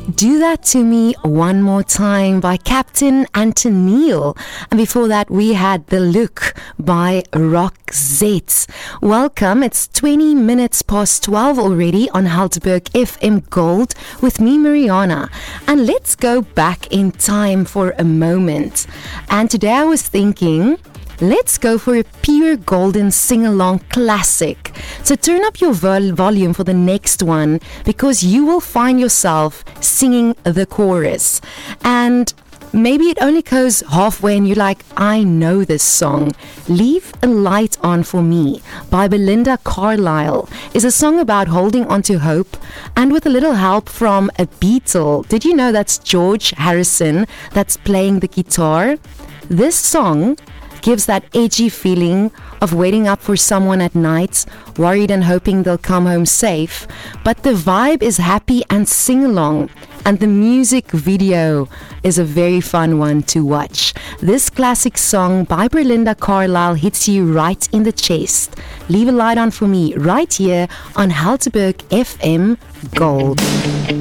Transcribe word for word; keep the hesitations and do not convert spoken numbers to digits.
Do That To Me One More Time by Captain Antoneil. And before that, we had The Look by Roxette. Welcome. It's twenty minutes past twelve already on Helderberg F M Gold with me, Mariana. And let's go back in time for a moment. And today I was thinking, let's go for a pure golden sing-along classic. So turn up your vol- volume for the next one, because you will find yourself singing the chorus. And maybe it only goes halfway and you're like, I know this song. Leave a Light On For Me by Belinda Carlisle is a song about holding on to hope, and with a little help from a Beatle. Did you know that's George Harrison that's playing the guitar? This song gives that edgy feeling of waiting up for someone at night, worried and hoping they'll come home safe. But the vibe is happy and sing-along, and the music video is a very fun one to watch. This classic song by Belinda Carlisle hits you right in the chest. Leave a Light On For Me right here on Helderberg F M Gold.